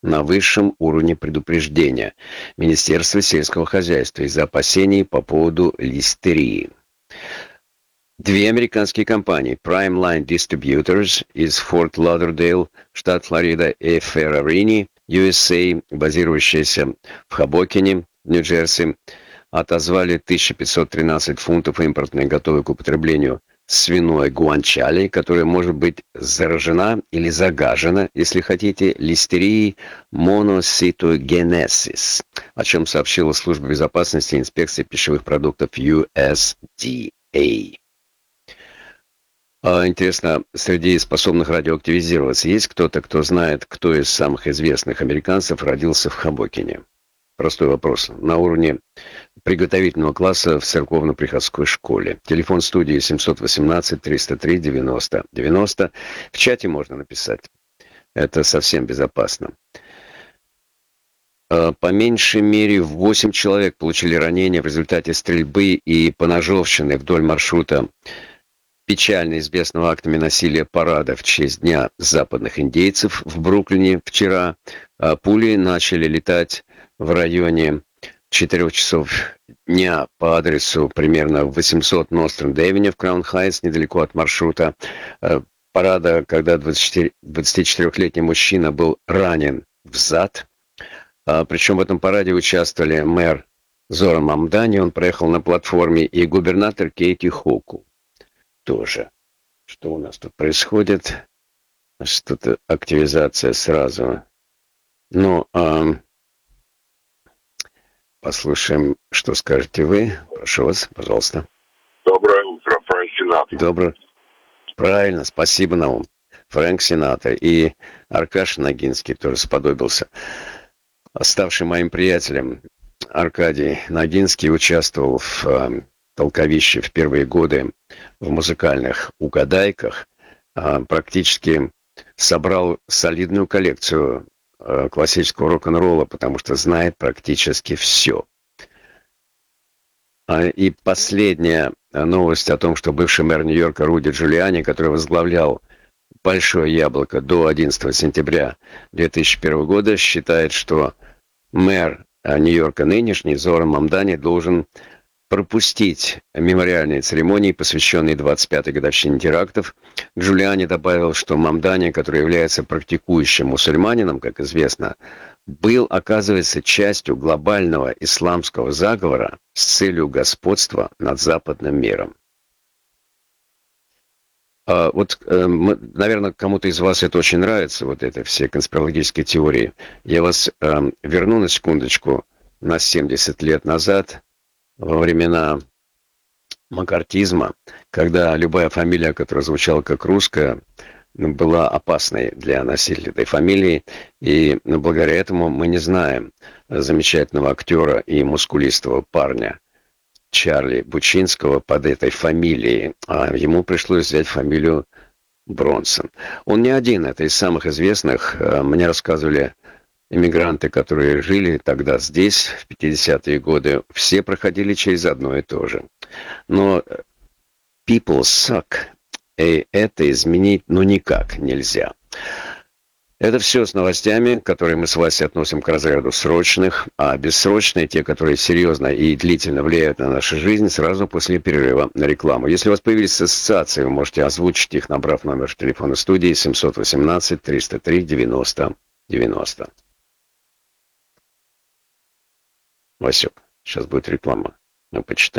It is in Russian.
на высшем уровне предупреждения Министерства сельского хозяйства из-за опасений по поводу листерии. Две американские компании Prime Line Distributors из Форт Лодердейл, штат Флорида, и Ferrarini USA, базирующиеся в Хобокине, Нью-Джерси, отозвали 1513 фунтов импортной готовой к употреблению свиной гуанчали, которая может быть заражена или загажена, если хотите, листерией monocytogenesis, о чем сообщила Служба безопасности и инспекции пищевых продуктов USDA. Интересно, среди способных радиоактивизироваться есть кто-то, кто знает, кто из самых известных американцев родился в Хобокине? Простой вопрос. На уровне приготовительного класса в церковно-приходской школе. Телефон студии 718-303-90-90. В чате можно написать. Это совсем безопасно. По меньшей мере 8 человек получили ранения в результате стрельбы и поножовщины вдоль маршрута печально известного актами насилия парада в честь Дня западных индейцев в Бруклине вчера. Пули начали летать в районе 4 часов дня по адресу примерно 800 Ностренд-Эвеню в Краун-Хайтс, недалеко от маршрута парада, когда 24-летний мужчина был ранен в зад. Причем в этом параде участвовали мэр Зоран Мамдани, он проехал на платформе, и губернатор Кейти Хоку тоже. Что у нас тут происходит? Что-то активизация сразу. Ну, послушаем, что скажете вы. Прошу вас, пожалуйста. Доброе утро, Фрэнк Синатра. Доброе. Правильно, спасибо, Наум. Фрэнк Синатра и Аркаш Нагинский тоже сподобился. Ставший моим приятелем, Аркадий Нагинский участвовал в толковище в первые годы в музыкальных угадайках, практически собрал солидную коллекцию классического рок-н-ролла, потому что знает практически все. И последняя новость о том, что бывший мэр Нью-Йорка Руди Джулиани, который возглавлял «Большое яблоко» до 11 сентября 2001 года, считает, что мэр Нью-Йорка нынешний, Зоран Мамдани, должен пропустить мемориальные церемонии, посвященные 25-й годовщине терактов. Джулиани добавил, что Мамдани, который является практикующим мусульманином, как известно, был, оказывается, частью глобального исламского заговора с целью господства над западным миром. Наверное, кому-то из вас это очень нравится, вот это все конспирологические теории. Я вас верну на секундочку на 70 лет назад, во времена маккартизма, когда любая фамилия, которая звучала как русская, была опасной для носителя этой фамилии, и благодаря этому мы не знаем замечательного актера и мускулистого парня Чарли Бучинского под этой фамилией, а ему пришлось взять фамилию Бронсон. Он не один, это из самых известных. Мне рассказывали иммигранты, которые жили тогда здесь, в 50-е годы, все проходили через одно и то же. Но people suck, и это изменить никак нельзя. Это все с новостями, которые мы с Васей относим к разряду срочных, а бессрочные, те, которые серьезно и длительно влияют на нашу жизнь, сразу после перерыва на рекламу. Если у вас появились ассоциации, вы можете озвучить их, набрав номер телефона студии 718-303-90-90. Васек, сейчас будет реклама. Мы почитаем.